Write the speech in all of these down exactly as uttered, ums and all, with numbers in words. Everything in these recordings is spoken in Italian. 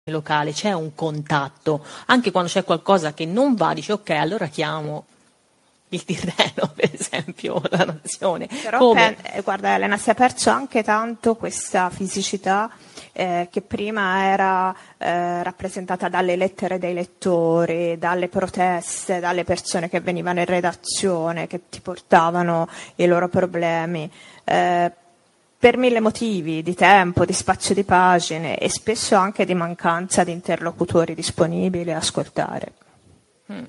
locale, c'è un contatto, anche quando c'è qualcosa che non va, dice ok, allora chiamo il Tirreno, per esempio, la Nazione. Però Come? Pen- guarda Elena, si è perso anche tanto questa fisicità eh, che prima era eh, rappresentata dalle lettere dei lettori, dalle proteste, dalle persone che venivano in redazione, che ti portavano i loro problemi. Eh, per mille motivi, di tempo, di spazio di pagine e spesso anche di mancanza di interlocutori disponibili a ascoltare. Hmm.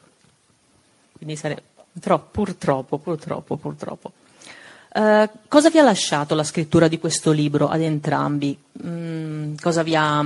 Quindi sarebbe troppo, purtroppo, purtroppo, purtroppo. Uh, cosa vi ha lasciato la scrittura di questo libro ad entrambi? Mm, cosa vi ha,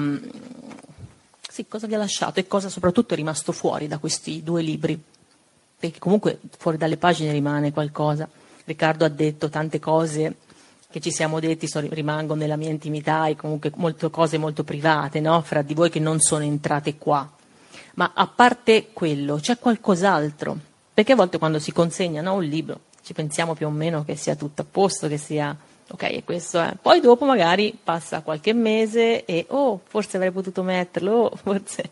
sì, cosa vi ha lasciato e cosa soprattutto è rimasto fuori da questi due libri? Perché comunque fuori dalle pagine rimane qualcosa. Riccardo ha detto tante cose che ci siamo detti, so, rimangono nella mia intimità e comunque molte cose molto private, no? Fra di voi che non sono entrate qua. Ma a parte quello, c'è qualcos'altro? Perché a volte quando si consegna, no, un libro ci pensiamo più o meno che sia tutto a posto, che sia ok, e questo è. Poi dopo magari passa qualche mese e oh, forse avrei potuto metterlo, oh, forse.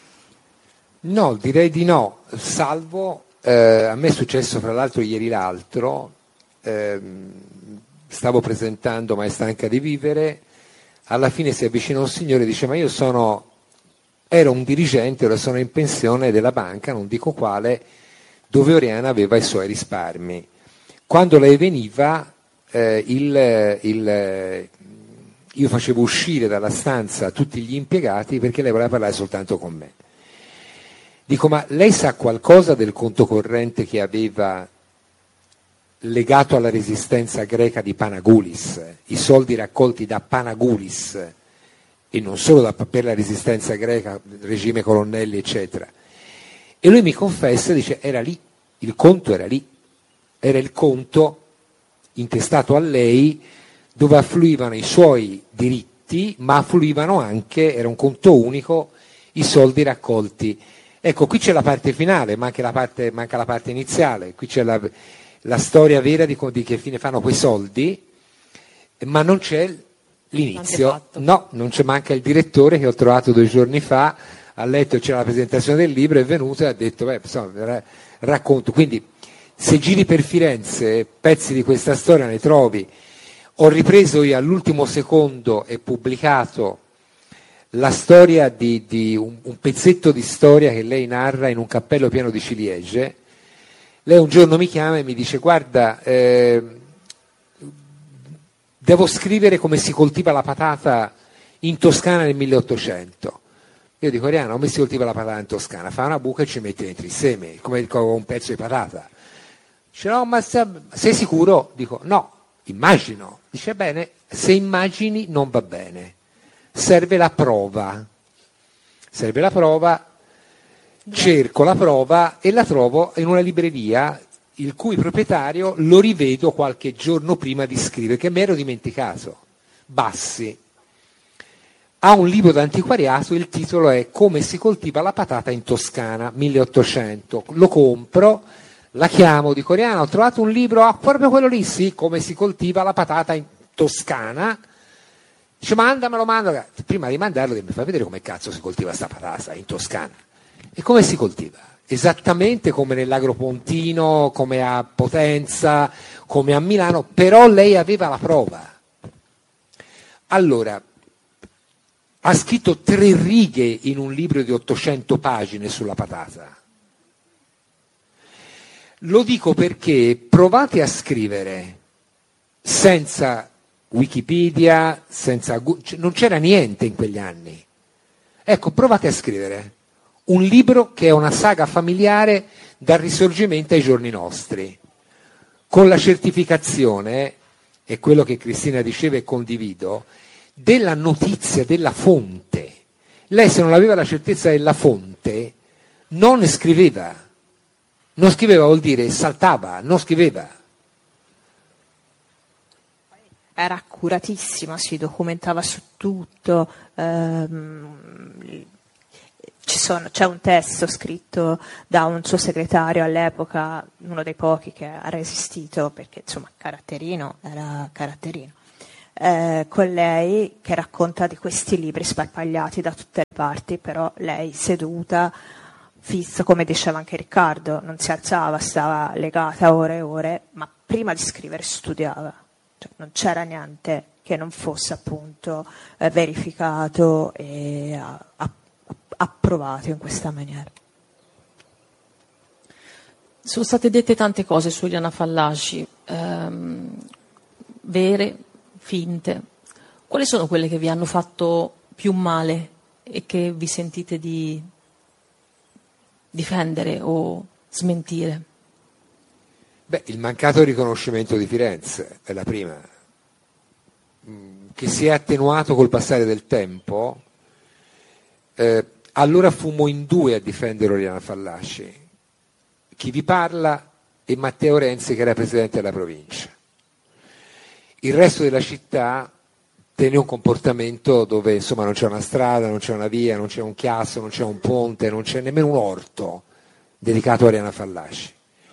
No, direi di no, salvo, eh, a me è successo fra l'altro ieri l'altro, ehm, stavo presentando Ma è stanca di vivere, alla fine si avvicina un signore e dice ma io sono, ero un dirigente, ora sono in pensione della banca, non dico quale, dove Oriana aveva i suoi risparmi. Quando lei veniva, eh, il, il, io facevo uscire dalla stanza tutti gli impiegati perché lei voleva parlare soltanto con me. Dico, ma lei sa qualcosa del conto corrente che aveva legato alla resistenza greca di Panagoulis, i soldi raccolti da Panagoulis, e non solo da, per la resistenza greca, regime colonnelli, eccetera. E lui mi confessa, dice, era lì, il conto era lì, era il conto intestato a lei dove affluivano i suoi diritti, ma affluivano anche, era un conto unico, i soldi raccolti. Ecco, qui c'è la parte finale, manca la parte, manca la parte iniziale, qui c'è la, la storia vera di, di che fine fanno quei soldi, ma non c'è l'inizio, no, non c'è, manca il direttore che ho trovato due giorni fa, ha letto, c'era la presentazione del libro, è venuto e ha detto, beh, insomma, racconto, quindi se giri per Firenze pezzi di questa storia ne trovi. Ho ripreso io all'ultimo secondo e pubblicato la storia di, di un, un pezzetto di storia che lei narra in un cappello pieno di ciliegie. Lei un giorno mi chiama e mi dice guarda, eh, devo scrivere come si coltiva la patata in Toscana nel milleottocento. Io dico Oriana, come si coltiva la patata in Toscana? Fa una buca e ci mette dentro il seme, come un pezzo di patata. Dice no, ma sei sicuro? Dico no, immagino. Dice bene, se immagini non va bene, serve la prova. Serve la prova, cerco la prova e la trovo in una libreria il cui proprietario lo rivedo qualche giorno prima di scrivere, che mi ero dimenticato. Bassi. Ha un libro d'antiquariato, il titolo è Come si coltiva la patata in Toscana, milleottocento. Lo compro, la chiamo, dico Oriana, ho trovato un libro, ah, proprio quello lì, sì, Come si coltiva la patata in Toscana. Dice, mandamelo, mando. Prima di mandarlo mi fa vedere come cazzo si coltiva sta patata in Toscana. E come si coltiva? Esattamente come nell'Agropontino, come a Potenza, come a Milano, però lei aveva la prova. Allora, ha scritto tre righe in un libro di ottocento pagine sulla patata. Lo dico perché provate a scrivere senza Wikipedia, senza, non c'era niente in quegli anni. Ecco, provate a scrivere un libro che è una saga familiare dal Risorgimento ai giorni nostri, con la certificazione, e quello che Cristina diceva e condivido, della notizia, della fonte. Lei se non aveva la certezza della fonte non scriveva, non scriveva vuol dire saltava, non scriveva. Era accuratissima, si documentava su tutto, ehm, ci sono, c'è un testo scritto da un suo segretario all'epoca, uno dei pochi che ha resistito, perché insomma caratterino era caratterino. eh, con lei che racconta di questi libri sparpagliati da tutte le parti, però lei seduta, fissa, come diceva anche Riccardo, non si alzava, stava legata ore e ore, ma prima di scrivere studiava, cioè, non c'era niente che non fosse appunto eh, verificato e a, a, approvato in questa maniera. Sono state dette tante cose su Oriana Fallaci, ehm, vere, finte. Quali sono quelle che vi hanno fatto più male e che vi sentite di difendere o smentire? Beh, il mancato riconoscimento di Firenze è la prima, che si è attenuato col passare del tempo. Eh, allora fummo in due a difendere Oriana Fallaci, chi vi parla e Matteo Renzi, che era presidente della provincia. Il resto della città tenne un comportamento dove insomma non c'è una strada, non c'è una via, non c'è un chiasso, non c'è un ponte, non c'è nemmeno un orto dedicato a Oriana Fallaci.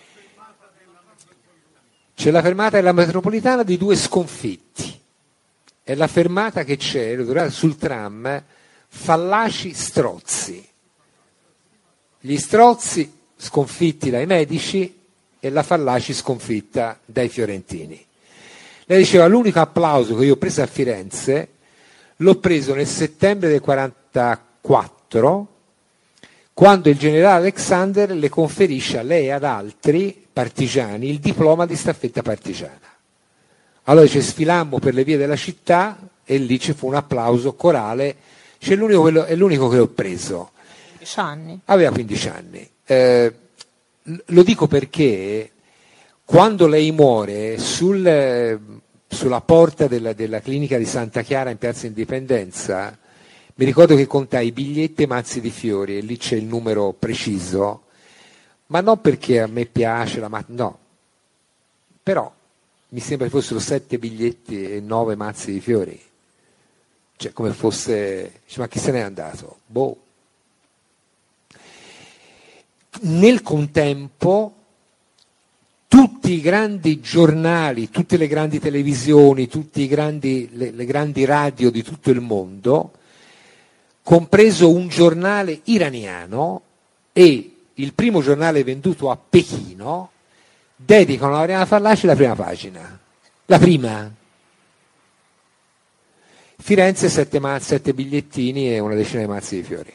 C'è la fermata della metropolitana di due sconfitti. È la fermata che c'è sul tram Fallaci-Strozzi. Gli Strozzi sconfitti dai medici e la Fallaci sconfitta dai fiorentini. Lei diceva: l'unico applauso che io ho preso a Firenze l'ho preso nel settembre del quarantaquattro, quando il generale Alexander le conferisce a lei e ad altri partigiani il diploma di staffetta partigiana. Allora dice: sfilammo per le vie della città e lì ci fu un applauso corale. C'è l'unico, è l'unico che ho preso. quindici anni. Aveva quindici anni. Eh, lo dico perché quando lei muore sul, sulla porta della, della clinica di Santa Chiara in Piazza Indipendenza, mi ricordo che contai biglietti e mazzi di fiori e lì c'è il numero preciso, ma non perché a me piace la ma- no, però mi sembra che fossero sette biglietti e nove mazzi di fiori, cioè come fosse, dice, ma chi se n'è andato? Boh. Nel contempo tutti i grandi giornali, tutte le grandi televisioni, tutti i grandi, le, le grandi radio di tutto il mondo, compreso un giornale iraniano e il primo giornale venduto a Pechino, dedicano a Oriana Fallaci la prima pagina. La prima. Firenze sette, ma- sette bigliettini e una decina di mazzi di fiori.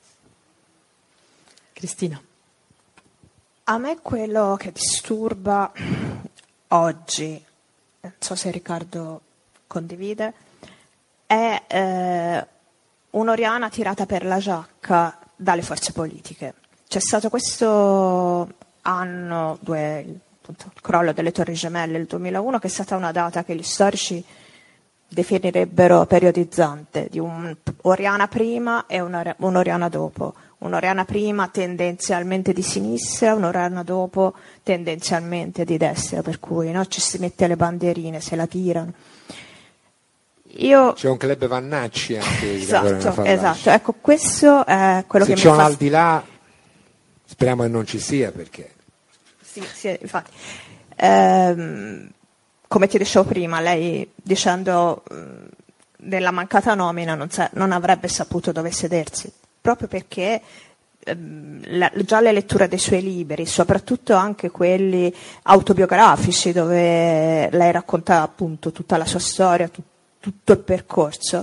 Cristina. A me quello che disturba oggi, non so se Riccardo condivide, è eh, un'Oriana tirata per la giacca dalle forze politiche. C'è stato questo anno, due, appunto, il crollo delle Torri Gemelle, il duemilauno, che è stata una data che gli storici definirebbero periodizzante, di un'Oriana prima e un'Oriana dopo. Un'Oriana prima tendenzialmente di sinistra, un'Oriana dopo tendenzialmente di destra, per cui no, ci si mette le bandierine, se la tirano. Io... C'è un club Vannacci anche. Esatto, esatto. Ecco, questo è quello se che c'è mi fa... un al di là, speriamo che non ci sia, perché... Sì, sì, infatti. Ehm, come ti dicevo prima, lei dicendo mh, della mancata nomina non, sa- non avrebbe saputo dove sedersi, proprio perché ehm, la, già le letture dei suoi libri, soprattutto anche quelli autobiografici dove lei racconta appunto tutta la sua storia, tu- tutto il percorso,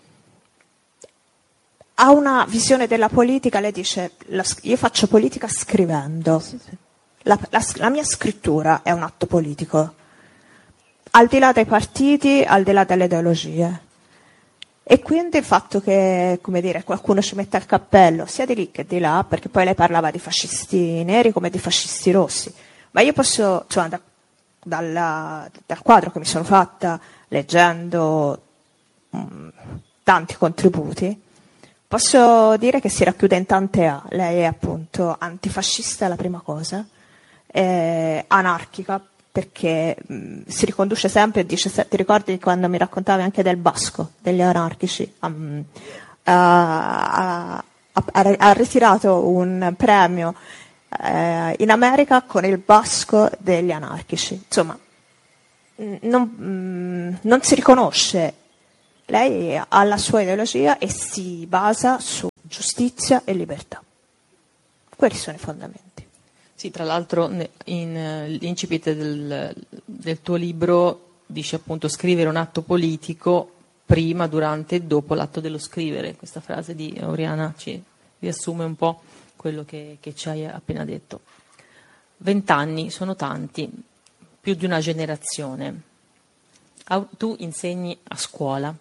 ha una visione della politica. Lei dice: la, io faccio politica scrivendo, sì, sì. La, la, la mia scrittura è un atto politico, al di là dei partiti, al di là delle ideologie. E quindi il fatto che, come dire, qualcuno ci metta il cappello sia di lì che di là, perché poi lei parlava di fascisti neri come di fascisti rossi, ma io posso, cioè, da, dalla, dal quadro che mi sono fatta leggendo mh, tanti contributi, posso dire che si racchiude in tante A. Lei è appunto antifascista, è la prima cosa, è anarchica, perché mh, si riconduce sempre e dice: ti ricordi quando mi raccontavi anche del Basco, degli anarchici? Um, ha, ha, ha ritirato un premio eh, in America con il Basco degli anarchici. Insomma, non, mm, non si riconosce. Lei ha la sua ideologia e si basa su giustizia e libertà. Quelli sono i fondamenti. Sì, tra l'altro in l'incipit del, del tuo libro dice appunto scrivere un atto politico prima, durante e dopo l'atto dello scrivere. Questa frase di Oriana ci riassume un po' quello che, che ci hai appena detto. Vent'anni sono tanti, più di una generazione. Tu insegni a scuola.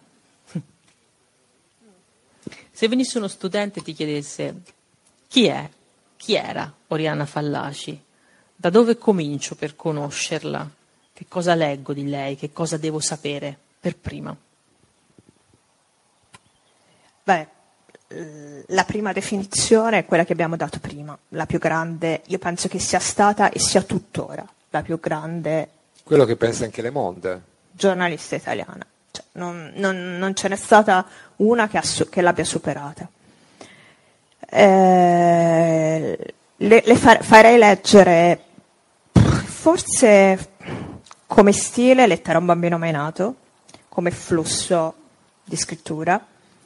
Se venisse uno studente e ti chiedesse chi è, chi era Oriana Fallaci, da dove comincio per conoscerla, che cosa leggo di lei, che cosa devo sapere per prima? Beh, la prima definizione è quella che abbiamo dato prima, la più grande, io penso che sia stata e sia tuttora la più grande. Quello che pensa anche Le Monde. Giornalista italiana. Cioè, non, non, non ce n'è stata una che, ha, che l'abbia superata. Eh, le, le far, farei leggere, forse come stile, Lettera a un bambino mai nato, come flusso di scrittura,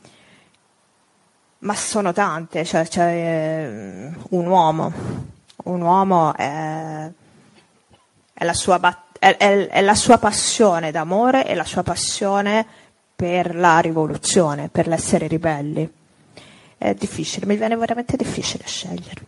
ma sono tante, cioè, cioè un uomo, un uomo è, è la sua battaglia. È, è, è la sua passione d'amore e la sua passione per la rivoluzione, per l'essere ribelli. È difficile, mi viene veramente difficile scegliere.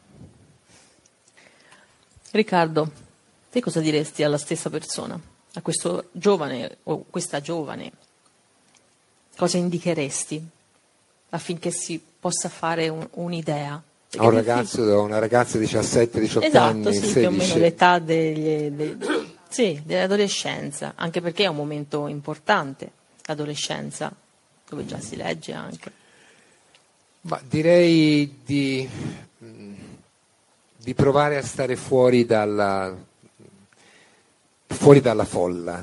Riccardo, te cosa diresti alla stessa persona, a questo giovane o questa giovane? Cosa indicheresti affinché si possa fare un, un'idea? A un ragazzo, una ragazza di diciassette diciotto esatto, anni, sì, sedici. Più o meno l'età degli, dei, sì, dell'adolescenza, anche perché è un momento importante, l'adolescenza, dove già si legge anche. Ma direi di, di provare a stare fuori dalla, fuori dalla folla.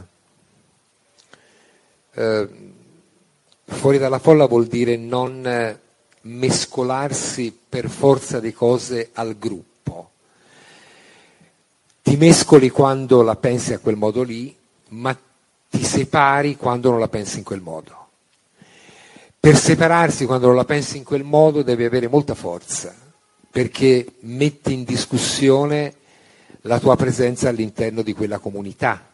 Eh, fuori dalla folla vuol dire non mescolarsi per forza di cose al gruppo. Ti mescoli quando la pensi a quel modo lì, ma ti separi quando non la pensi in quel modo. Per separarsi quando non la pensi in quel modo devi avere molta forza, perché metti in discussione la tua presenza all'interno di quella comunità.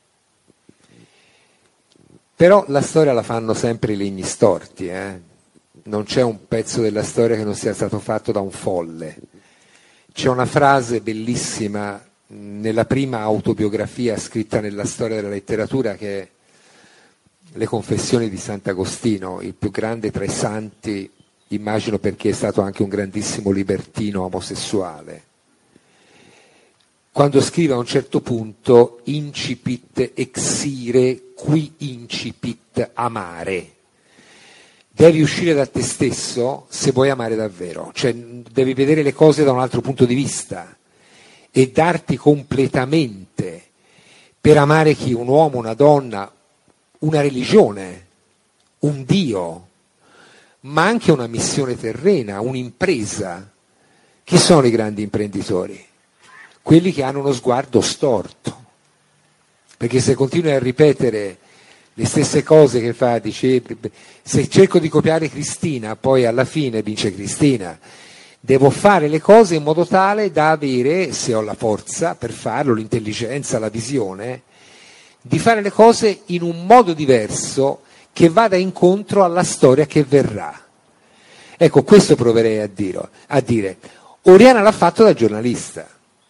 Però la storia la fanno sempre i legni storti, eh? Non c'è un pezzo della storia che non sia stato fatto da un folle. C'è una frase bellissima nella prima autobiografia scritta nella storia della letteratura, che è Le Confessioni di Sant'Agostino, il più grande tra i santi, immagino perché è stato anche un grandissimo libertino omosessuale. Quando scrive a un certo punto incipit exire qui incipit amare. Devi uscire da te stesso se vuoi amare davvero, cioè devi vedere le cose da un altro punto di vista e darti completamente per amare chi? Un uomo, una donna, una religione, un Dio, ma anche una missione terrena, un'impresa. Chi sono i grandi imprenditori? Quelli che hanno uno sguardo storto, perché se continui a ripetere le stesse cose che fa, dice, se cerco di copiare Cristina, poi alla fine vince Cristina. Devo fare le cose in modo tale da avere, se ho la forza per farlo, l'intelligenza, la visione, di fare le cose in un modo diverso che vada incontro alla storia che verrà. Ecco, questo proverei a dire. A dire. Oriana l'ha fatto da giornalista,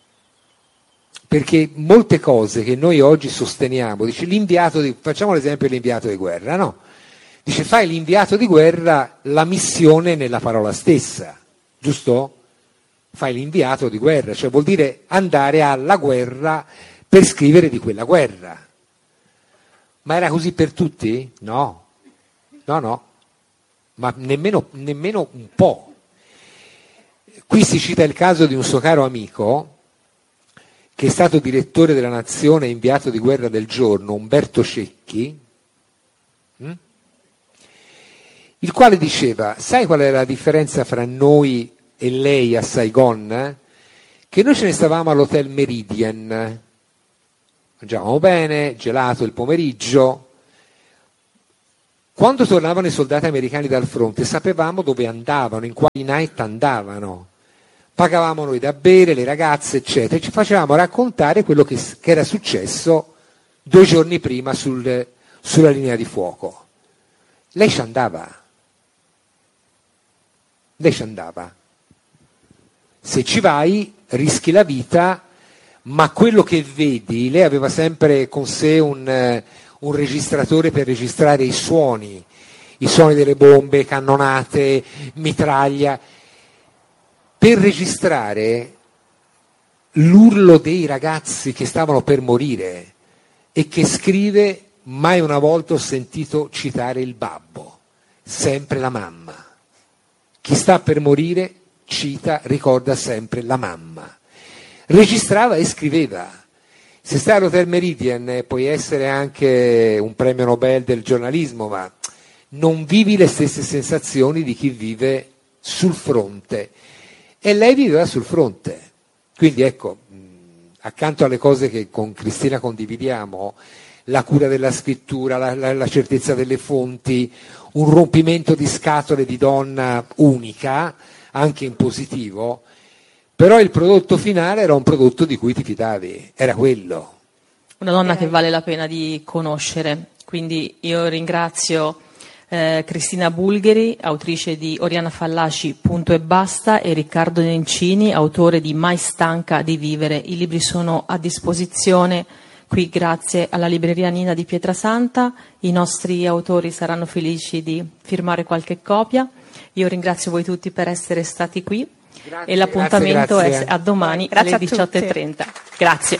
perché molte cose che noi oggi sosteniamo, dice l'inviato di, facciamo l'esempio dell'inviato di guerra, no? Dice fai l'inviato di guerra, la missione nella parola stessa, giusto? Fai l'inviato di guerra, cioè vuol dire andare alla guerra per scrivere di quella guerra. Ma era così per tutti? No, no, no, ma nemmeno, nemmeno un po'. Qui si cita il caso di un suo caro amico, che è stato direttore della Nazione e inviato di guerra del giorno, Umberto Cecchi, hm? il quale diceva, sai qual è la differenza fra noi e lei a Saigon? Che noi ce ne stavamo all'Hotel Meridian, mangiavamo bene, gelato il pomeriggio. Quando tornavano i soldati americani dal fronte sapevamo dove andavano, in quali night andavano, pagavamo noi da bere, le ragazze eccetera, e ci facevamo raccontare quello che, che era successo due giorni prima sul, sulla linea di fuoco. Lei ci andava, lei ci andava. Se ci vai rischi la vita, ma quello che vedi, lei aveva sempre con sé un, un registratore per registrare i suoni, i suoni delle bombe, cannonate, mitraglia, per registrare l'urlo dei ragazzi che stavano per morire, e che scrive: mai una volta ho sentito citare il babbo, sempre la mamma. Chi sta per morire cita, ricorda sempre la mamma. Registrava e scriveva. Se stai all'Hotel Meridien puoi essere anche un premio Nobel del giornalismo, ma non vivi le stesse sensazioni di chi vive sul fronte. E lei viveva sul fronte. Quindi ecco, accanto alle cose che con Cristina condividiamo, la cura della scrittura, la, la, la certezza delle fonti, un rompimento di scatole di donna unica, anche in positivo, però il prodotto finale era un prodotto di cui ti fidavi, era quello. Una donna che vale la pena di conoscere, quindi io ringrazio eh, Cristina Bulgheri, autrice di Oriana Fallaci, Punto e Basta, e Riccardo Nencini, autore di Mai stanca di vivere. I libri sono a disposizione qui grazie alla libreria Nina di Pietrasanta, i nostri autori saranno felici di firmare qualche copia. Io ringrazio voi tutti per essere stati qui. Grazie, e l'appuntamento grazie, grazie. è a domani Grazie alle a diciotto e trenta. Grazie.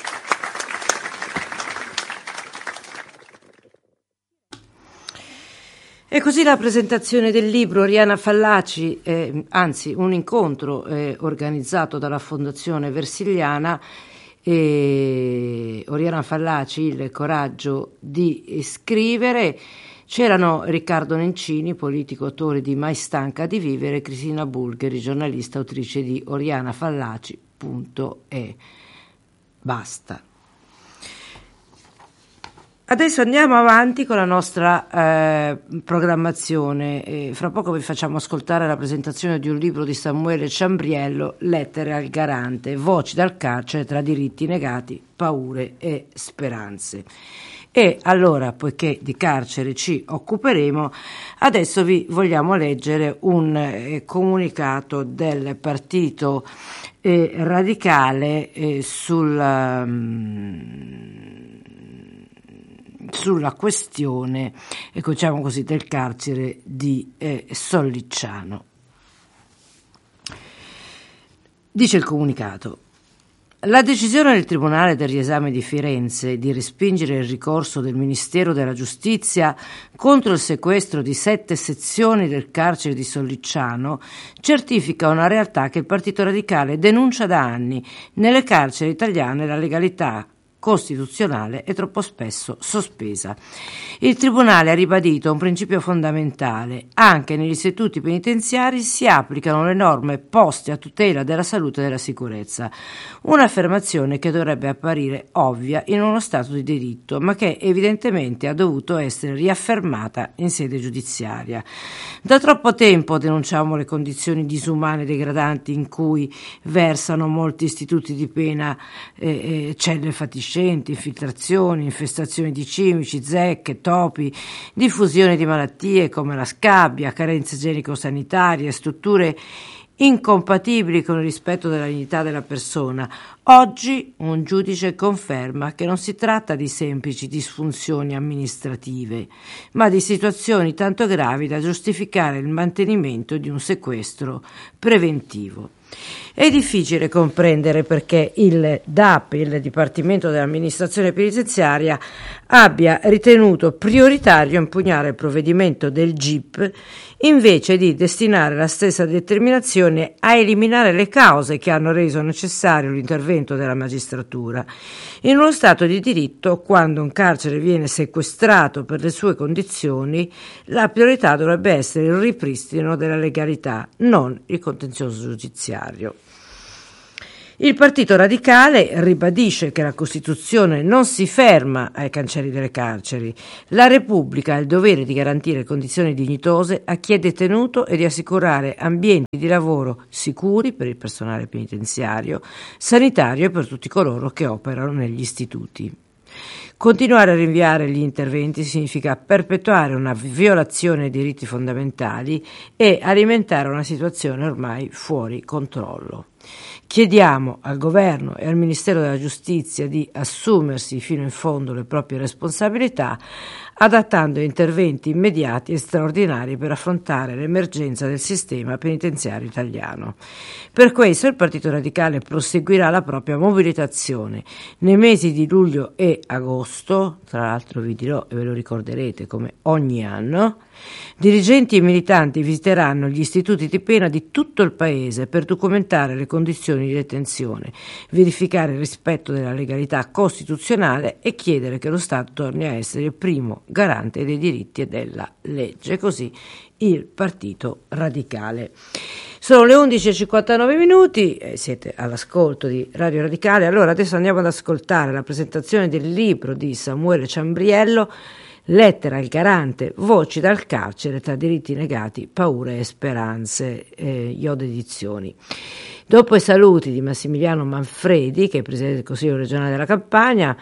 E così la presentazione del libro Oriana Fallaci, eh, anzi un incontro eh, organizzato dalla Fondazione Versiliana, e Oriana Fallaci, il coraggio di scrivere. C'erano Riccardo Nencini, politico, autore di Mai stanca di vivere, Cristina Bulgheri, giornalista, autrice di Oriana Fallaci, Punto e Basta. Adesso andiamo avanti con la nostra eh, programmazione. E fra poco vi facciamo ascoltare la presentazione di un libro di Samuele Ciambriello, Lettere al Garante, voci dal carcere tra diritti negati, paure e speranze. E allora, poiché di carcere ci occuperemo, adesso vi vogliamo leggere un eh, comunicato del Partito eh, Radicale eh, sulla, um, sulla questione, ecco, diciamo così, del carcere di eh, Sollicciano. Dice il comunicato: la decisione del Tribunale del riesame di Firenze di respingere il ricorso del Ministero della Giustizia contro il sequestro di sette sezioni del carcere di Sollicciano certifica una realtà che il Partito Radicale denuncia da anni. Nelle carceri italiane la legalità costituzionale è troppo spesso sospesa. Il Tribunale ha ribadito un principio fondamentale: anche negli istituti penitenziari si applicano le norme poste a tutela della salute e della sicurezza. Un'affermazione che dovrebbe apparire ovvia in uno Stato di diritto, ma che evidentemente ha dovuto essere riaffermata in sede giudiziaria. Da troppo tempo denunciamo le condizioni disumane e degradanti in cui versano molti istituti di pena, eh, eh, celle fatiscenti, infiltrazioni, infestazioni di cimici, zecche, topi, diffusione di malattie come la scabbia, carenze igienico-sanitarie, strutture incompatibili con il rispetto della dignità della persona. Oggi un giudice conferma che non si tratta di semplici disfunzioni amministrative, ma di situazioni tanto gravi da giustificare il mantenimento di un sequestro preventivo. È difficile comprendere perché il D A P, il Dipartimento dell'Amministrazione Penitenziaria, abbia ritenuto prioritario impugnare il provvedimento del G I P invece di destinare la stessa determinazione a eliminare le cause che hanno reso necessario l'intervento della magistratura. In uno Stato di diritto, quando un carcere viene sequestrato per le sue condizioni, la priorità dovrebbe essere il ripristino della legalità, non il contenzioso giudiziario. Il Partito Radicale ribadisce che la Costituzione non si ferma ai cancelli delle carceri. La Repubblica ha il dovere di garantire condizioni dignitose a chi è detenuto e di assicurare ambienti di lavoro sicuri per il personale penitenziario, sanitario e per tutti coloro che operano negli istituti. Continuare a rinviare gli interventi significa perpetuare una violazione dei diritti fondamentali e alimentare una situazione ormai fuori controllo. Chiediamo al Governo e al Ministero della Giustizia di assumersi fino in fondo le proprie responsabilità, adattando interventi immediati e straordinari per affrontare l'emergenza del sistema penitenziario italiano. Per questo il Partito Radicale proseguirà la propria mobilitazione. Nei mesi di luglio e agosto, tra l'altro vi dirò e ve lo ricorderete come ogni anno, dirigenti e militanti visiteranno gli istituti di pena di tutto il Paese per documentare le condizioni di detenzione, verificare il rispetto della legalità costituzionale e chiedere che lo Stato torni a essere il primo garante dei diritti e della legge. Così il Partito Radicale. Sono le undici e cinquantanove minuti, eh, siete all'ascolto di Radio Radicale. Allora adesso andiamo ad ascoltare la presentazione del libro di Samuele Ciambriello, Lettera al garante, voci dal carcere tra diritti negati, paure e speranze, eh, Iode Edizioni. Dopo i saluti di Massimiliano Manfredi, che è presidente del Consiglio regionale della Campania,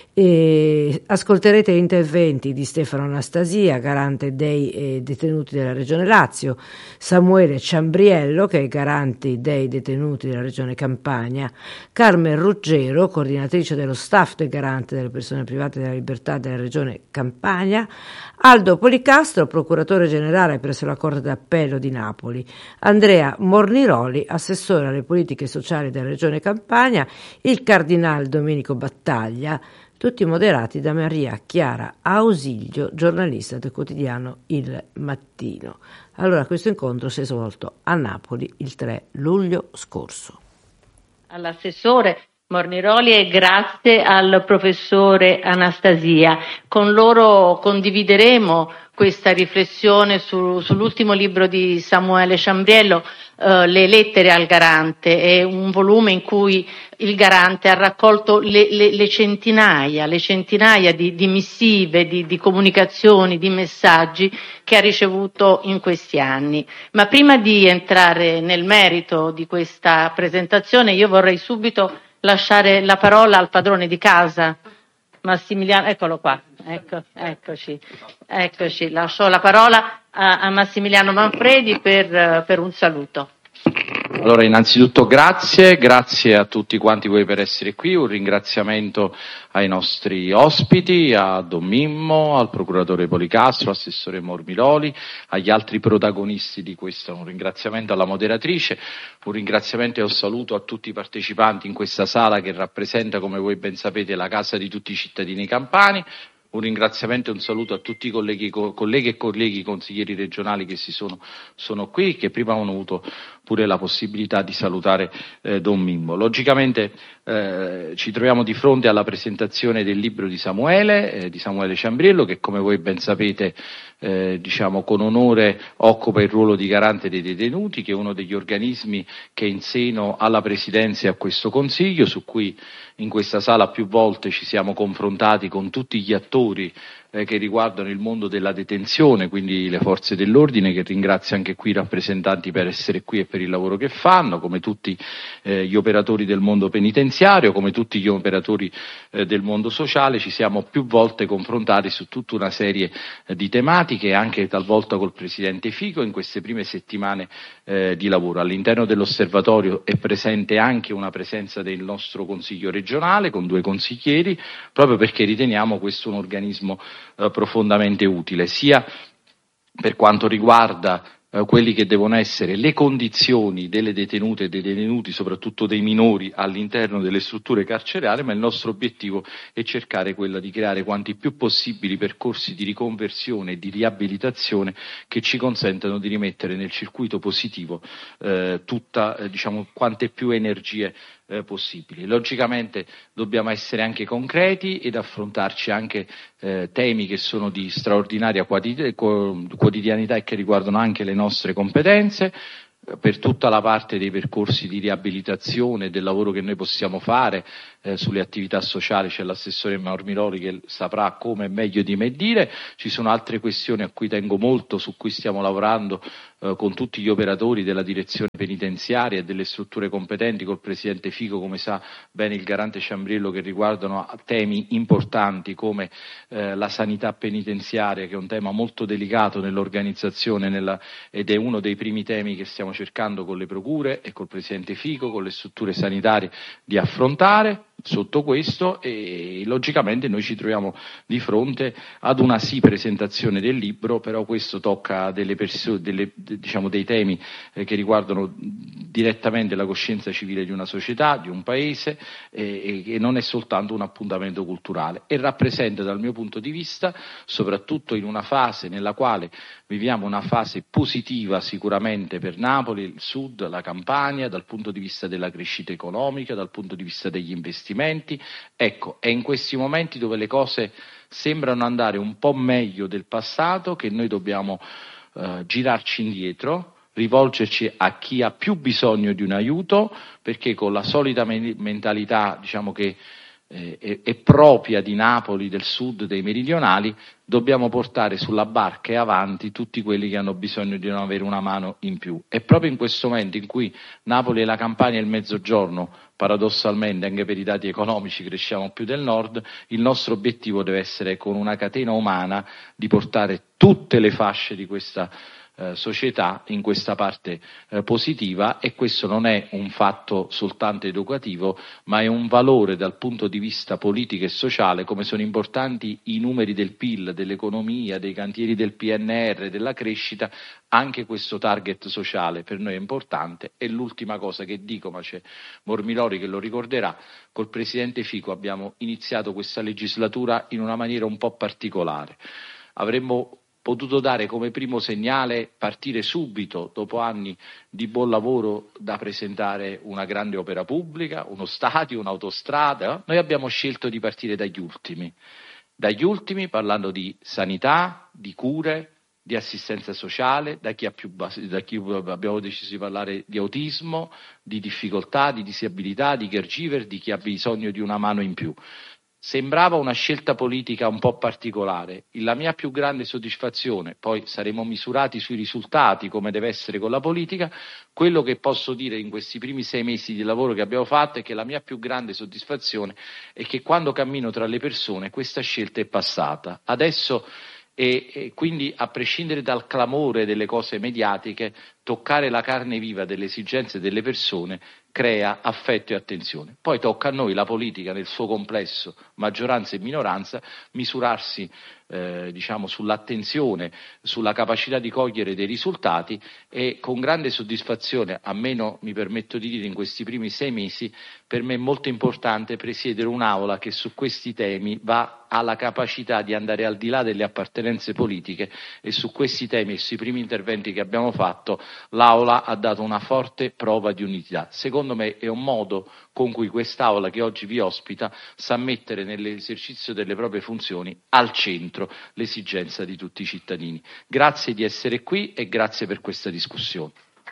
e ascolterete gli interventi di Stefano Anastasia, garante dei eh, detenuti della Regione Lazio, Samuele Ciambriello, che è garante dei detenuti della Regione Campania, Carmen Ruggero, coordinatrice dello staff del garante delle persone private della libertà della Regione Campania, Aldo Policastro, procuratore generale presso la Corte d'Appello di Napoli, Andrea Morniroli, assessore alle politiche sociali della Regione Campania, il cardinal Domenico Battaglia, tutti moderati da Maria Chiara Ausilio, giornalista del quotidiano Il Mattino. Allora, questo incontro si è svolto a Napoli il tre luglio scorso. All'assessore Morniroli e grazie al professore Anastasia. Con loro condivideremo questa riflessione su, sull'ultimo libro di Samuele Ciambriello, eh, Le lettere al garante. È un volume in cui il garante ha raccolto le, le, le centinaia, le centinaia di, di missive, di, di comunicazioni, di messaggi che ha ricevuto in questi anni. Ma prima di entrare nel merito di questa presentazione, io vorrei subito lasciare la parola al padrone di casa, Massimiliano, eccolo qua, ecco, eccoci, eccoci, lascio la parola a, a Massimiliano Manfredi per, per un saluto. Allora, innanzitutto grazie, grazie a tutti quanti voi per essere qui, un ringraziamento ai nostri ospiti, a Don Mimmo, al procuratore Policastro, all'assessore Morniroli, agli altri protagonisti di questo, un ringraziamento alla moderatrice, un ringraziamento e un saluto a tutti i partecipanti in questa sala che rappresenta, come voi ben sapete, la casa di tutti i cittadini campani. Un ringraziamento e un saluto a tutti i colleghi, co- colleghi e colleghi consiglieri regionali che si sono, sono qui, che prima hanno avuto pure la possibilità di salutare eh, Don Mimmo. Logicamente eh, ci troviamo di fronte alla presentazione del libro di Samuele, eh, di Samuele Ciambriello, che come voi ben sapete eh, diciamo con onore occupa il ruolo di garante dei detenuti, che è uno degli organismi che è in seno alla Presidenza e a questo Consiglio, su cui in questa sala più volte ci siamo confrontati con tutti gli attori eh, che riguardano il mondo della detenzione, quindi le forze dell'ordine, che ringrazio anche qui i rappresentanti per essere qui e per il lavoro che fanno, come tutti eh, gli operatori del mondo penitenziario, come tutti gli operatori eh, del mondo sociale. Ci siamo più volte confrontati su tutta una serie eh, di tematiche, anche talvolta col Presidente Fico in queste prime settimane eh, di lavoro. All'interno dell'osservatorio è presente anche una presenza del nostro Consiglio regionale con due consiglieri, proprio perché riteniamo questo un organismo eh, profondamente utile, sia per quanto riguarda eh, quelli che devono essere le condizioni delle detenute e dei detenuti, soprattutto dei minori, all'interno delle strutture carcerarie, ma il nostro obiettivo è cercare quello di creare quanti più possibili percorsi di riconversione e di riabilitazione che ci consentano di rimettere nel circuito positivo eh, tutta, eh, diciamo, quante più energie Eh, possibili. Logicamente dobbiamo essere anche concreti ed affrontarci anche eh, temi che sono di straordinaria quotid- quotidianità e che riguardano anche le nostre competenze. per tutta la parte dei percorsi di riabilitazione, del lavoro che noi possiamo fare eh, sulle attività sociali. C'è l'assessore Mormiroli che saprà come meglio di me dire. Ci sono altre questioni a cui tengo molto, su cui stiamo lavorando eh, con tutti gli operatori della direzione penitenziaria e delle strutture competenti, col Presidente Fico, come sa bene il Garante Ciambrillo, che riguardano temi importanti come eh, la sanità penitenziaria, che è un tema molto delicato nell'organizzazione nella, ed è uno dei primi temi che stiamo cercando con le procure e col Presidente Fico, con le strutture sanitarie, di affrontare sotto questo, e logicamente noi ci troviamo di fronte ad una sì presentazione del libro, però questo tocca delle perso- delle, diciamo, dei temi eh, che riguardano direttamente la coscienza civile di una società, di un paese, eh, e, e non è soltanto un appuntamento culturale, e rappresenta dal mio punto di vista, soprattutto in una fase nella quale viviamo una fase positiva sicuramente per Napoli, il Sud, la Campania, dal punto di vista della crescita economica, dal punto di vista degli investimenti. Ecco, è in questi momenti dove le cose sembrano andare un po' meglio del passato che noi dobbiamo eh, girarci indietro, rivolgerci a chi ha più bisogno di un aiuto, perché con la solita me- mentalità, diciamo che eh, è, è propria di Napoli, del Sud, dei meridionali, dobbiamo portare sulla barca e avanti tutti quelli che hanno bisogno di non avere una mano in più. E proprio in questo momento in cui Napoli e la Campania e il Mezzogiorno, paradossalmente anche per i dati economici, cresciamo più del Nord, il nostro obiettivo deve essere, con una catena umana, di portare tutte le fasce di questa Eh, società in questa parte eh, positiva, e questo non è un fatto soltanto educativo, ma è un valore dal punto di vista politico e sociale, come sono importanti i numeri del P I L, dell'economia, dei cantieri del P N R, della crescita. Anche questo target sociale per noi è importante. E l'ultima cosa che dico, ma c'è Mormiroli che lo ricorderà, col Presidente Fico abbiamo iniziato questa legislatura in una maniera un po' particolare. Avremmo potuto dare come primo segnale, partire subito, dopo anni di buon lavoro, da presentare una grande opera pubblica, uno stadio, un'autostrada. Noi abbiamo scelto di partire dagli ultimi, dagli ultimi parlando di sanità, di cure, di assistenza sociale, da chi ha più base, da chi abbiamo deciso di parlare di autismo, di difficoltà, di disabilità, di caregiver, di chi ha bisogno di una mano in più. Sembrava una scelta politica un po' particolare. La mia più grande soddisfazione, poi saremo misurati sui risultati come deve essere con la politica, quello che posso dire in questi primi sei mesi di lavoro che abbiamo fatto è che la mia più grande soddisfazione è che quando cammino tra le persone questa scelta è passata. Adesso, e, e quindi a prescindere dal clamore delle cose mediatiche, toccare la carne viva delle esigenze delle persone crea affetto e attenzione. Poi tocca a noi, la politica nel suo complesso, maggioranza e minoranza, misurarsi eh, diciamo sull'attenzione, sulla capacità di cogliere dei risultati, e con grande soddisfazione, almeno mi permetto di dire in questi primi sei mesi, per me è molto importante presiedere un'aula che su questi temi va alla capacità di andare al di là delle appartenenze politiche, e su questi temi e sui primi interventi che abbiamo fatto l'Aula ha dato una forte prova di unità. Secondo me è un modo con cui quest'Aula che oggi vi ospita sa mettere nell'esercizio delle proprie funzioni al centro l'esigenza di tutti i cittadini. Grazie di essere qui e grazie per questa discussione.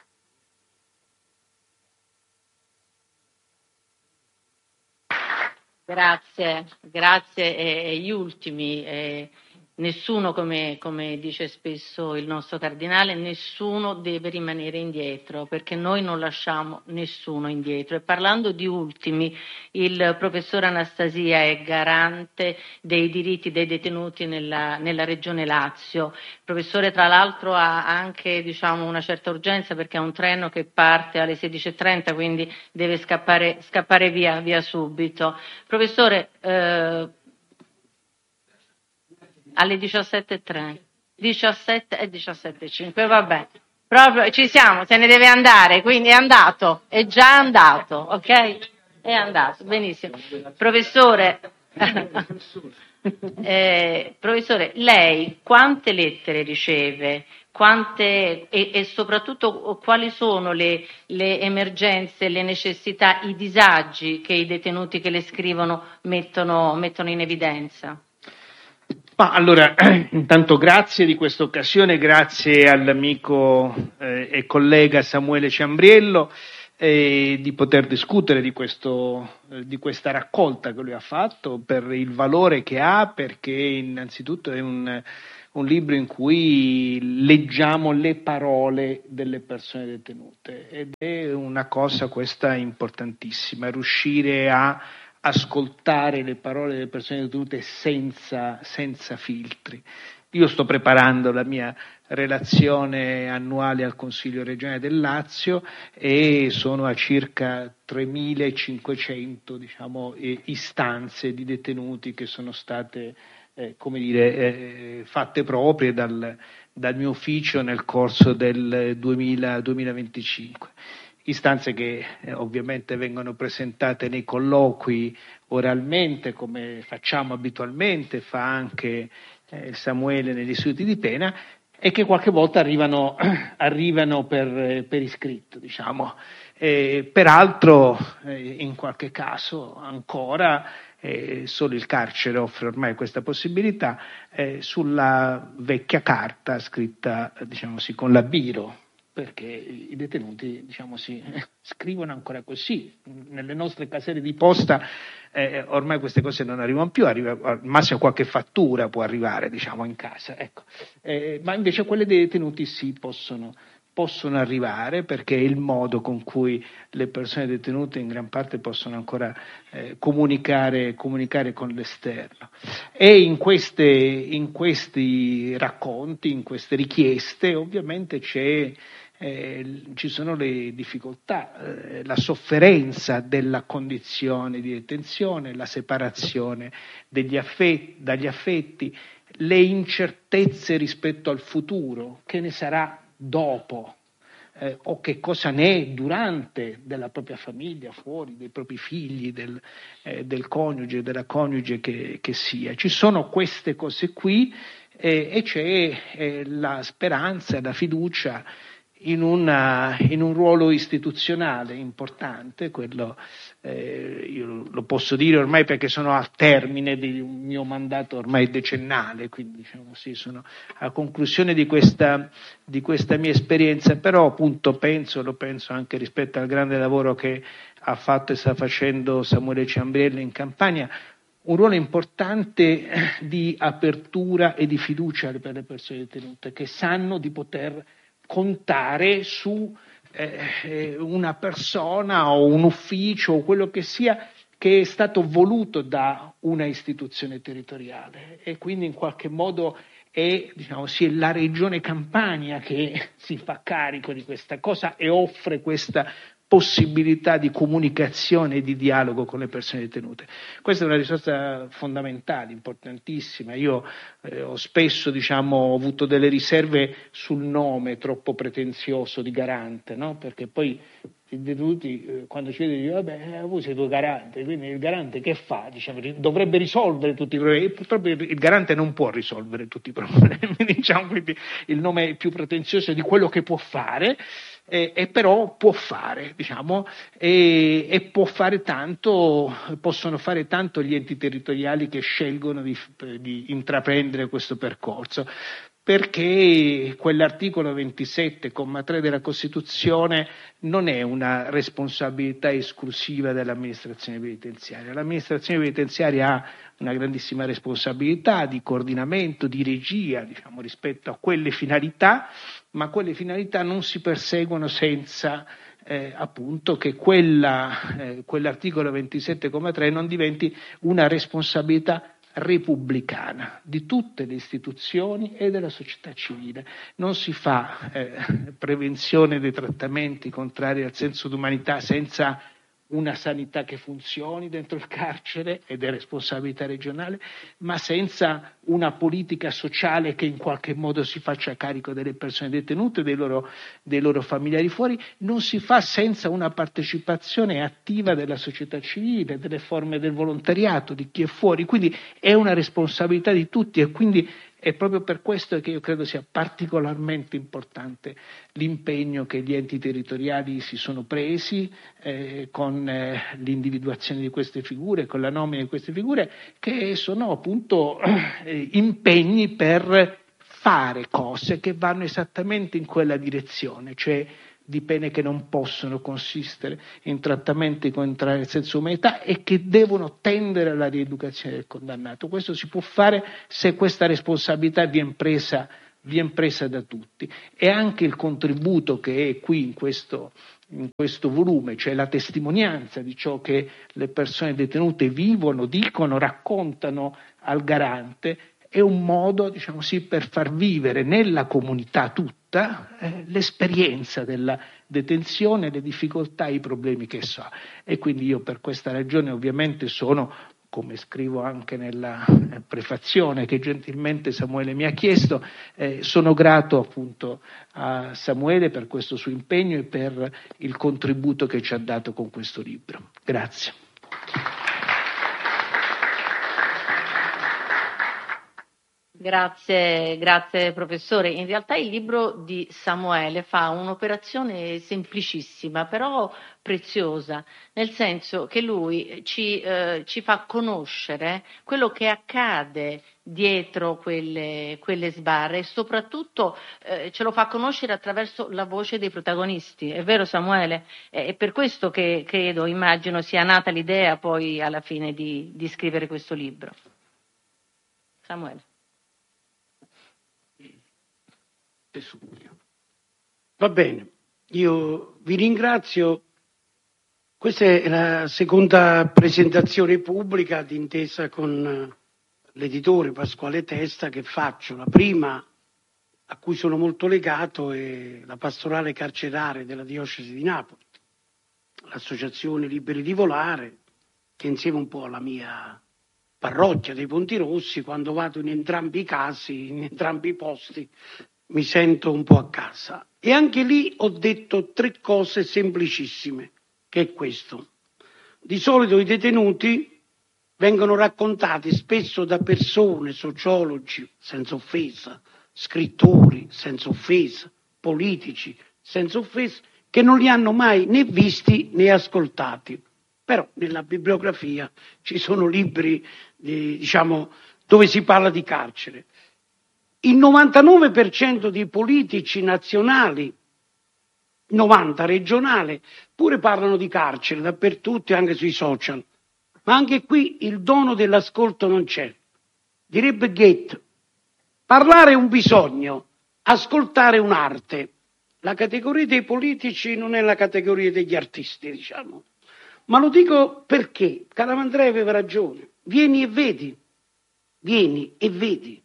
Grazie, grazie. E gli ultimi, eh, nessuno, come, come dice spesso il nostro cardinale, nessuno deve rimanere indietro, perché noi non lasciamo nessuno indietro. E parlando di ultimi, il professor Anastasia è garante dei diritti dei detenuti nella, nella regione Lazio. Il professore, tra l'altro, ha anche, diciamo, una certa urgenza, perché ha un treno che parte alle sedici e trenta, quindi deve scappare, scappare via, via subito. Professore, eh, alle diciassette e trenta, diciassette e diciassette e cinque, vabbè, proprio ci siamo, se ne deve andare, quindi è andato, è già andato, ok? È andato, benissimo. Professore, eh, professore, lei quante lettere riceve? Quante, e, e soprattutto quali sono le, le emergenze, le necessità, i disagi che i detenuti che le scrivono mettono, mettono in evidenza? Ma allora, intanto grazie di questa occasione, grazie all'amico eh, e collega Samuele Ciambriello eh, di poter discutere di, questo, eh, di questa raccolta che lui ha fatto, per il valore che ha, perché innanzitutto è un, un libro in cui leggiamo le parole delle persone detenute ed è una cosa questa importantissima, riuscire a ascoltare le parole delle persone detenute senza, senza filtri. Io sto preparando la mia relazione annuale al Consiglio regionale del Lazio e sono a circa tremilacinquecento diciamo, eh, istanze di detenuti che sono state eh, come dire, eh, fatte proprie dal, dal mio ufficio nel corso del duemila, duemilaventicinque. Istanze che eh, ovviamente vengono presentate nei colloqui oralmente, come facciamo abitualmente, fa anche eh, Samuele negli istituti di pena, e che qualche volta arrivano, arrivano per, per iscritto, diciamo. Eh, peraltro, eh, in qualche caso ancora, eh, solo il carcere offre ormai questa possibilità, eh, sulla vecchia carta scritta, diciamo sì, con la biro, perché i detenuti, diciamo, si scrivono ancora così. Nelle nostre caselle di posta eh, ormai queste cose non arrivano più, arriva, al massimo qualche fattura può arrivare, diciamo, in casa, ecco. Eh, ma invece quelle dei detenuti sì, possono, possono arrivare, perché è il modo con cui le persone detenute in gran parte possono ancora eh, comunicare, comunicare con l'esterno. E in, queste, in questi racconti, in queste richieste, ovviamente c'è Eh, ci sono le difficoltà, eh, la sofferenza della condizione di detenzione, la separazione degli affetti, dagli affetti, le incertezze rispetto al futuro, che ne sarà dopo, eh, o che cosa ne è durante della propria famiglia, fuori, dei propri figli, del, eh, del coniuge, della coniuge che, che sia. Ci sono queste cose qui eh, e c'è eh, la speranza, la fiducia In, una, in un ruolo istituzionale importante, quello eh, io lo posso dire ormai perché sono al termine di un mio mandato ormai decennale, quindi diciamo sì, sono a conclusione di questa, di questa mia esperienza, però appunto penso, lo penso anche rispetto al grande lavoro che ha fatto e sta facendo Samuele Ciambriello in Campania, un ruolo importante di apertura e di fiducia per le persone detenute, che sanno di poter contare su eh, una persona o un ufficio o quello che sia che è stato voluto da una istituzione territoriale, e quindi in qualche modo è, diciamo, sì, è la regione Campania che si fa carico di questa cosa e offre questa possibilità di comunicazione e di dialogo con le persone detenute. Questa è una risorsa fondamentale, importantissima. Io eh, ho spesso, diciamo, ho avuto delle riserve sul nome troppo pretenzioso di garante, no? Perché poi i detenuti eh, quando ci vedono dicono vabbè, voi siete il garante, quindi il garante che fa? Diciamo, dovrebbe risolvere tutti i problemi, e purtroppo il, il garante non può risolvere tutti i problemi, diciamo, quindi il nome è più pretenzioso di quello che può fare. E, e però può fare, diciamo, e, e può fare tanto, possono fare tanto gli enti territoriali che scelgono di, di intraprendere questo percorso, perché quell'articolo ventisette comma tre della Costituzione non è una responsabilità esclusiva dell'amministrazione penitenziaria. L'amministrazione penitenziaria ha una grandissima responsabilità di coordinamento, di regia, diciamo, rispetto a quelle finalità, ma quelle finalità non si perseguono senza eh, appunto che quella, eh, quell'articolo ventisette comma tre non diventi una responsabilità repubblicana di tutte le istituzioni e della società civile. Non si fa eh, prevenzione dei trattamenti contrari al senso d'umanità senza una sanità che funzioni dentro il carcere, ed è responsabilità regionale, ma senza una politica sociale che in qualche modo si faccia carico delle persone detenute, dei loro, dei loro familiari fuori, non si fa senza una partecipazione attiva della società civile, delle forme del volontariato, di chi è fuori. Quindi è una responsabilità di tutti, e quindi E proprio per questo è che io credo sia particolarmente importante l'impegno che gli enti territoriali si sono presi eh, con eh, l'individuazione di queste figure, con la nomina di queste figure, che sono appunto eh, impegni per fare cose che vanno esattamente in quella direzione, cioè di pene che non possono consistere in trattamenti contrari al senso umanità e che devono tendere alla rieducazione del condannato. Questo si può fare se questa responsabilità viene presa, viene presa da tutti. E anche il contributo che è qui in questo, in questo volume, cioè la testimonianza di ciò che le persone detenute vivono, dicono, raccontano al garante, è un modo, diciamo sì, per far vivere nella comunità tutta eh, l'esperienza della detenzione, le difficoltà, i problemi che so. E quindi io per questa ragione ovviamente sono, come scrivo anche nella prefazione che gentilmente Samuele mi ha chiesto, eh, sono grato appunto a Samuele per questo suo impegno e per il contributo che ci ha dato con questo libro. Grazie. Grazie, grazie professore. In realtà il libro di Samuele fa un'operazione semplicissima, però preziosa, nel senso che lui ci, eh, ci fa conoscere quello che accade dietro quelle, quelle sbarre e soprattutto eh, ce lo fa conoscere attraverso la voce dei protagonisti. È vero Samuele? È, è per questo che credo, immagino, sia nata l'idea poi alla fine di, di scrivere questo libro. Samuele. Va bene, io vi ringrazio. Questa è la seconda presentazione pubblica d'intesa con l'editore Pasquale Testa che faccio. La prima, a cui sono molto legato, è la pastorale carceraria della diocesi di Napoli, l'associazione Liberi di Volare, che insieme un po' alla mia parrocchia dei Ponti Rossi, quando vado in entrambi i casi, in entrambi i posti, mi sento un po' a casa. E anche lì ho detto tre cose semplicissime, che è questo. Di solito i detenuti vengono raccontati spesso da persone, sociologi, senza offesa, scrittori, senza offesa, politici, senza offesa, che non li hanno mai né visti né ascoltati. Però nella bibliografia ci sono libri, di, diciamo, dove si parla di carcere. Il novantanove per cento dei politici nazionali, novanta regionali, pure parlano di carcere dappertutto e anche sui social. Ma anche qui il dono dell'ascolto non c'è. Direbbe Goethe, parlare è un bisogno, ascoltare è un'arte. La categoria dei politici non è la categoria degli artisti, diciamo. Ma lo dico perché Calamandrei aveva ragione. Vieni e vedi, vieni e vedi.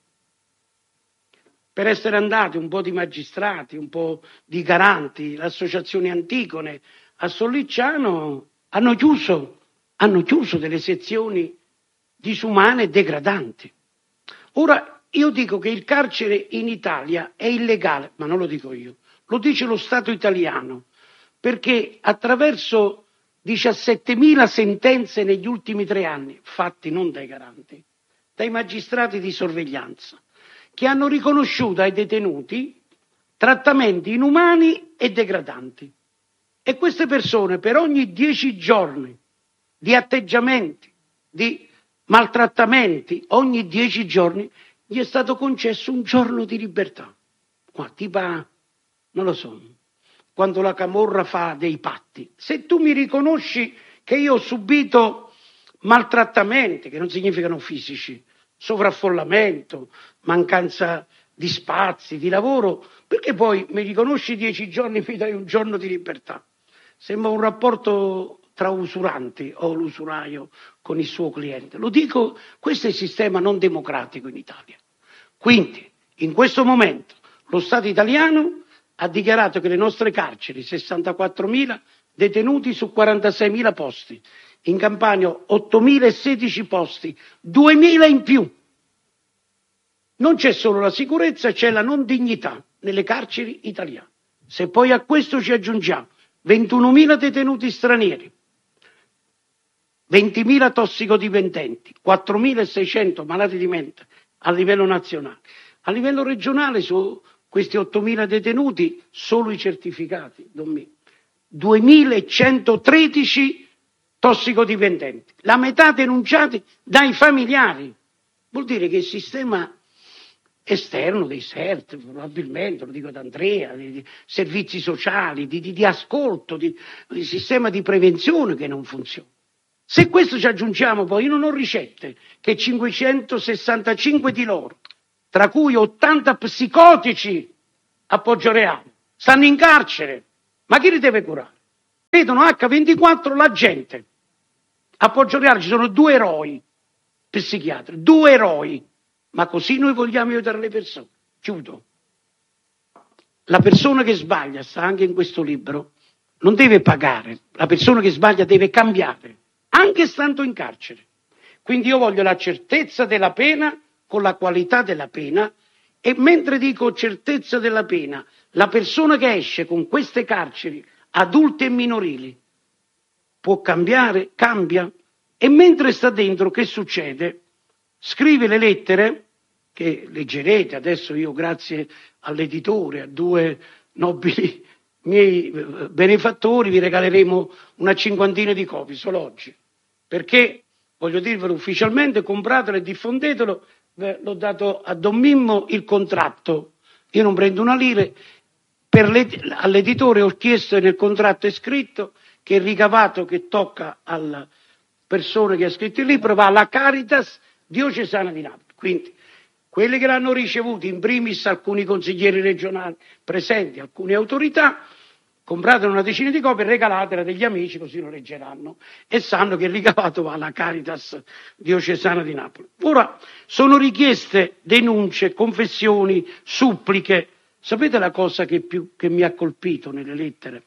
Per essere andati un po' di magistrati, un po' di garanti, l'associazione Antigone a Sollicciano hanno chiuso, hanno chiuso delle sezioni disumane e degradanti. Ora io dico che il carcere in Italia è illegale, ma non lo dico io, lo dice lo Stato italiano, perché attraverso diciassettemila sentenze negli ultimi tre anni, fatti non dai garanti, dai magistrati di sorveglianza, che hanno riconosciuto ai detenuti trattamenti inumani e degradanti. E queste persone per ogni dieci giorni di atteggiamenti, di maltrattamenti, ogni dieci giorni gli è stato concesso un giorno di libertà. Ma tipo, non lo so, quando la camorra fa dei patti. Se tu mi riconosci che io ho subito maltrattamenti, che non significano fisici, sovraffollamento, mancanza di spazi, di lavoro, perché poi mi riconosci dieci giorni e mi dai un giorno di libertà? Sembra un rapporto tra usuranti o l'usuraio con il suo cliente. Lo dico, questo è il sistema non democratico in Italia. Quindi, in questo momento, lo Stato italiano ha dichiarato che le nostre carceri, sessantaquattromila detenuti su quarantaseimila posti, in Campania ottomilasedici posti, duemila in più. Non c'è solo la sicurezza, c'è la non dignità nelle carceri italiane. Se poi a questo ci aggiungiamo ventunomila detenuti stranieri, ventimila tossicodipendenti, quattromilaseicento malati di mente a livello nazionale. A livello regionale su questi ottomila detenuti solo i certificati, duemilacentotredici tossicodipendenti, la metà denunciati dai familiari. Vuol dire che il sistema esterno dei S E R T, probabilmente, lo dico ad Andrea, di, di servizi sociali, di, di, di ascolto, di, di sistema di prevenzione che non funziona. Se questo ci aggiungiamo poi, io non ho ricette, che cinquecentosessantacinque di loro, tra cui ottanta psicotici a Poggioreale, stanno in carcere, ma chi li deve curare? Vedono acca ventiquattro la gente. A Poggioreale ci sono due eroi psichiatri, due eroi, ma così noi vogliamo aiutare le persone. Chiudo. La persona che sbaglia, sta anche in questo libro, non deve pagare, la persona che sbaglia deve cambiare, anche stando in carcere. Quindi io voglio la certezza della pena con la qualità della pena, e mentre dico certezza della pena, la persona che esce con queste carceri, adulte e minorili, può cambiare, cambia, e mentre sta dentro che succede? Scrive le lettere, che leggerete, adesso io grazie all'editore, a due nobili miei benefattori, vi regaleremo una cinquantina di copie solo oggi, perché, voglio dirvelo ufficialmente, compratelo e diffondetelo, l'ho dato a Don Mimmo il contratto, io non prendo una lira, per all'editore ho chiesto e nel contratto è scritto che il ricavato che tocca alla persona che ha scritto il libro va alla Caritas diocesana di Napoli. Quindi quelli che l'hanno ricevuto, in primis alcuni consiglieri regionali presenti, alcune autorità, compratene una decina di copie e regalatela degli amici, così lo leggeranno e sanno che il ricavato va alla Caritas diocesana di Napoli. Ora sono richieste denunce, confessioni, suppliche. Sapete la cosa che, più, che mi ha colpito nelle lettere?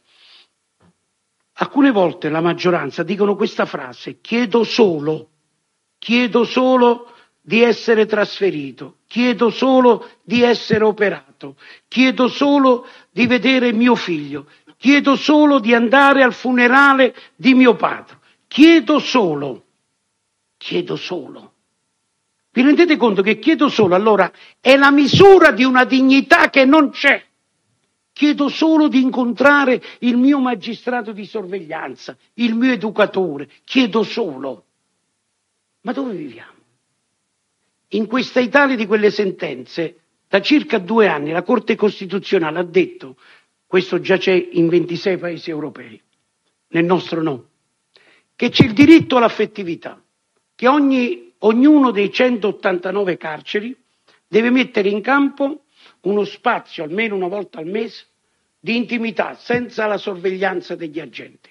Alcune volte la maggioranza dicono questa frase: chiedo solo, chiedo solo di essere trasferito, chiedo solo di essere operato, chiedo solo di vedere mio figlio, chiedo solo di andare al funerale di mio padre, chiedo solo, chiedo solo. Vi rendete conto che chiedo solo allora è la misura di una dignità che non c'è? Chiedo solo di incontrare il mio magistrato di sorveglianza, il mio educatore, chiedo solo. Ma dove viviamo? In questa Italia di quelle sentenze, da circa due anni la Corte Costituzionale ha detto, questo già c'è in ventisei paesi europei, nel nostro no, che c'è il diritto all'affettività, che ogni, ognuno dei centottantanove carceri deve mettere in campo uno spazio, almeno una volta al mese, di intimità, senza la sorveglianza degli agenti.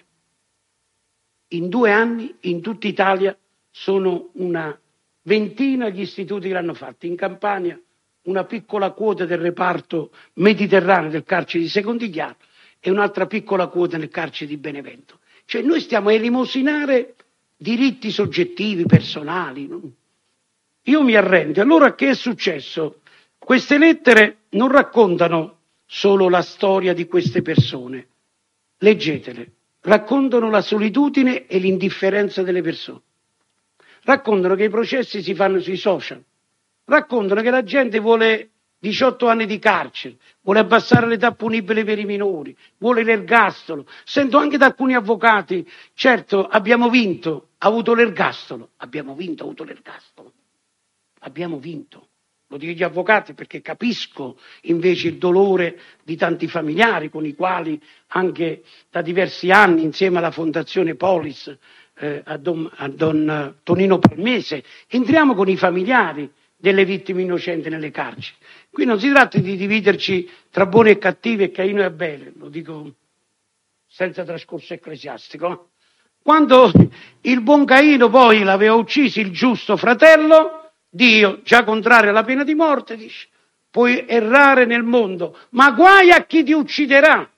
In due anni, in tutta Italia, sono una ventina gli istituti che l'hanno fatto. In Campania una piccola quota del reparto mediterraneo del carcere di Secondigliano e un'altra piccola quota nel carcere di Benevento. Cioè noi stiamo a elemosinare diritti soggettivi, personali. No? Io mi arrendo. Allora che è successo? Queste lettere non raccontano solo la storia di queste persone. Leggetele. Raccontano la solitudine e l'indifferenza delle persone. Raccontano che i processi si fanno sui social. Raccontano che la gente vuole diciotto anni di carcere, vuole abbassare l'età punibile per i minori, vuole l'ergastolo. Sento anche da alcuni avvocati, certo abbiamo vinto, ha avuto l'ergastolo, abbiamo vinto, ha avuto l'ergastolo, abbiamo vinto. Lo dico agli avvocati perché capisco invece il dolore di tanti familiari con i quali anche da diversi anni insieme alla Fondazione Polis, eh, a, don, a Don Tonino Palmese, entriamo con i familiari delle vittime innocenti nelle carceri. Qui non si tratta di dividerci tra buoni e cattivi e Caino e Abele, lo dico senza trascorso ecclesiastico. Quando il buon Caino poi l'aveva ucciso il giusto fratello, Dio, già contrario alla pena di morte, dice: puoi errare nel mondo, ma guai a chi ti ucciderà.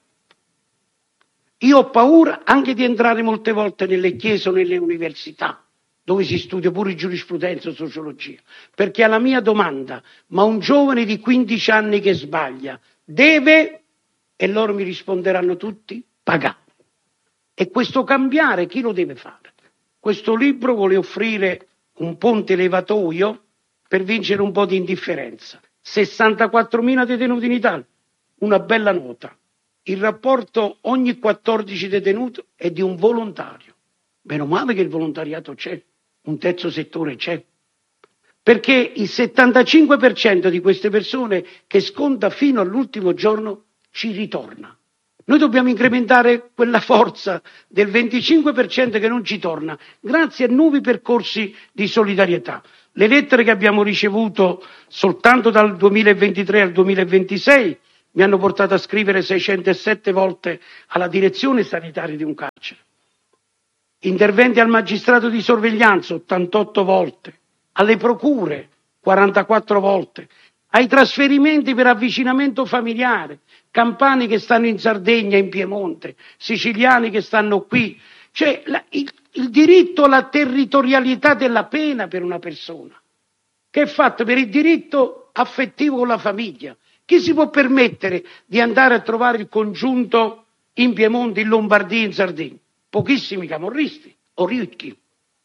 Io ho paura anche di entrare molte volte nelle chiese o nelle università, dove si studia pure giurisprudenza o sociologia, perché alla mia domanda, ma un giovane di quindici anni che sbaglia deve, e loro mi risponderanno tutti, pagare. E questo cambiare chi lo deve fare? Questo libro vuole offrire un ponte levatoio per vincere un po' di indifferenza. sessantaquattromila detenuti in Italia, una bella nota. Il rapporto ogni quattordici detenuti è di un volontario. Meno male che il volontariato c'è, un terzo settore c'è. Perché il settantacinque per cento di queste persone che sconta fino all'ultimo giorno ci ritorna. Noi dobbiamo incrementare quella forza del venticinque per cento che non ci torna, grazie a nuovi percorsi di solidarietà. Le lettere che abbiamo ricevuto soltanto dal duemilaventitré al duemilaventisei mi hanno portato a scrivere seicentosette volte alla direzione sanitaria di un carcere. Interventi al magistrato di sorveglianza ottantotto volte, alle procure quarantaquattro volte, ai trasferimenti per avvicinamento familiare, campani che stanno in Sardegna, in Piemonte, siciliani che stanno qui. Cioè la, il, il diritto alla territorialità della pena per una persona, che è fatto per il diritto affettivo con la famiglia. Chi si può permettere di andare a trovare il congiunto in Piemonte, in Lombardia, in Sardegna? Pochissimi camorristi o ricchi.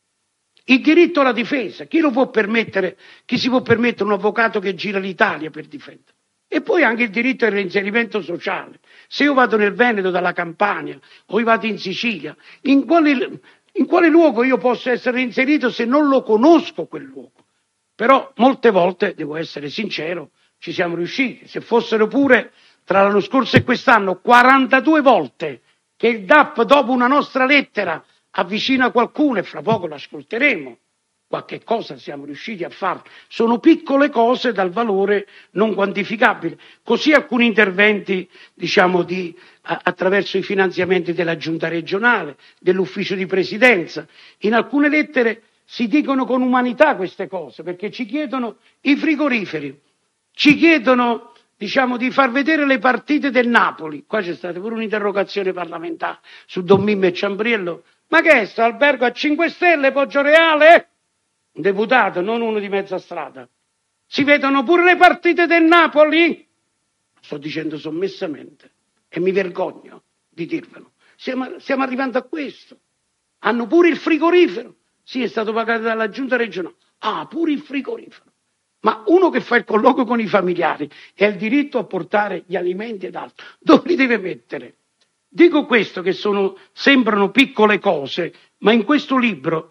Il diritto alla difesa, chi lo può permettere? Chi si può permettere un avvocato che gira l'Italia per difendere? E poi anche il diritto al reinserimento sociale. Se io vado nel Veneto dalla Campania o io vado in Sicilia, in quale, in quale luogo io posso essere reinserito se non lo conosco quel luogo? Però molte volte, devo essere sincero, ci siamo riusciti. Se fossero pure tra l'anno scorso e quest'anno quarantadue volte che il D A P dopo una nostra lettera avvicina qualcuno, e fra poco l'ascolteremo, qualche cosa siamo riusciti a fare. Sono piccole cose dal valore non quantificabile. Così alcuni interventi, diciamo, di, a, attraverso i finanziamenti della giunta regionale, dell'ufficio di presidenza. In alcune lettere si dicono con umanità queste cose, perché ci chiedono i frigoriferi, ci chiedono, diciamo, di far vedere le partite del Napoli. Qua c'è stata pure un'interrogazione parlamentare su Don Mimmo e Ciambriello. Ma che è sto albergo a cinque stelle, Poggioreale? Un deputato, non uno di mezza strada. Si vedono pure le partite del Napoli? Sto dicendo sommessamente e mi vergogno di dirvelo. Stiamo, stiamo arrivando a questo. Hanno pure il frigorifero. Sì, è stato pagato dalla giunta regionale. Ah, pure il frigorifero. Ma uno che fa il colloquio con i familiari e ha il diritto a portare gli alimenti ed altro, dove li deve mettere? Dico questo, che sono, sembrano piccole cose, ma in questo libro,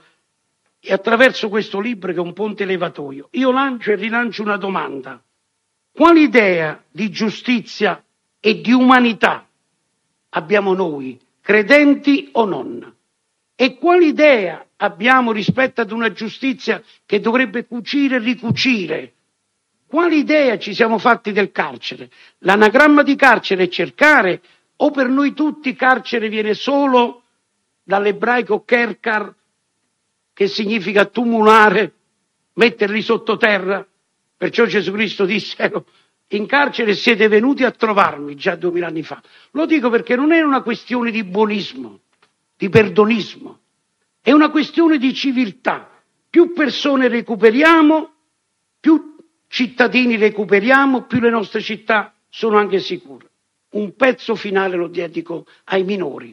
e attraverso questo libro che è un ponte levatoio, io lancio e rilancio una domanda. Quale idea di giustizia e di umanità abbiamo noi, credenti o non? E quale idea abbiamo rispetto ad una giustizia che dovrebbe cucire e ricucire? Quale idea ci siamo fatti del carcere? L'anagramma di carcere è cercare, o per noi tutti carcere viene solo dall'ebraico kerkar, che significa tumulare, metterli sottoterra? Perciò Gesù Cristo disse: in carcere siete venuti a trovarmi già duemila anni fa. Lo dico perché non è una questione di buonismo, di perdonismo, è una questione di civiltà. Più persone recuperiamo, più cittadini recuperiamo, più le nostre città sono anche sicure. Un pezzo finale lo dedico ai minori.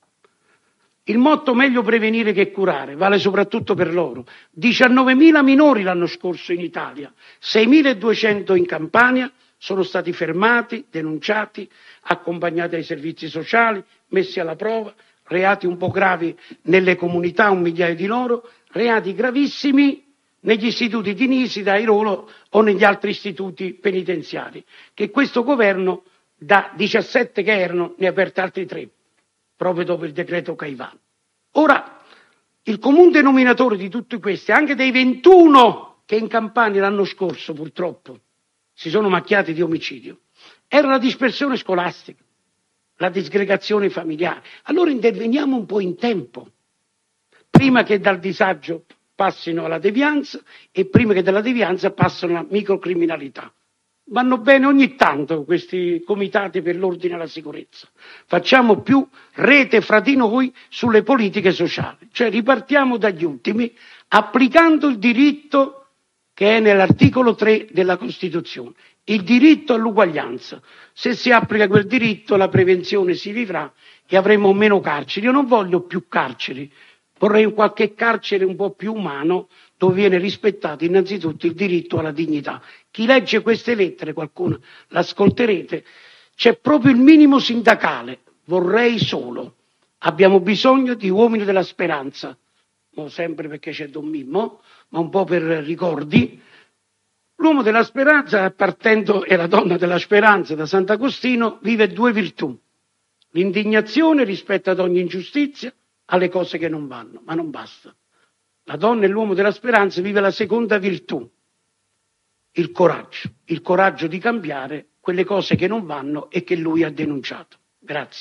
Il motto meglio prevenire che curare vale soprattutto per loro. diciannovemila minori l'anno scorso in Italia, seimiladuecento in Campania sono stati fermati, denunciati, accompagnati ai servizi sociali, messi alla prova, reati un po' gravi nelle comunità, un migliaio di loro, reati gravissimi negli istituti di Nisida, Airolo o negli altri istituti penitenziari, che questo governo da diciassette che erano ne ha aperti altri tre, proprio dopo il decreto Caivano. Ora, il comune denominatore di tutti questi, anche dei ventuno che in Campania l'anno scorso purtroppo si sono macchiati di omicidio, era la dispersione scolastica, la disgregazione familiare. Allora interveniamo un po' in tempo, prima che dal disagio passino alla devianza e prima che dalla devianza passino alla microcriminalità. Vanno bene ogni tanto questi comitati per l'ordine e la sicurezza. Facciamo più rete fra di noi sulle politiche sociali, cioè ripartiamo dagli ultimi applicando il diritto che è nell'articolo tre della Costituzione, il diritto all'uguaglianza. Se si applica quel diritto la prevenzione si vivrà e avremo meno carceri. Io non voglio più carceri, vorrei qualche carcere un po' più umano dove viene rispettato innanzitutto il diritto alla dignità. Chi legge queste lettere, qualcuno l'ascolterete, c'è proprio il minimo sindacale, vorrei solo, abbiamo bisogno di uomini della speranza, non sempre perché c'è Don Mimmo, ma un po' per ricordi. L'uomo della speranza, partendo, e la donna della speranza da Sant'Agostino, vive due virtù: l'indignazione rispetto ad ogni ingiustizia, alle cose che non vanno, ma non basta. La donna e l'uomo della speranza vive la seconda virtù, il coraggio, il coraggio di cambiare quelle cose che non vanno e che lui ha denunciato. Grazie.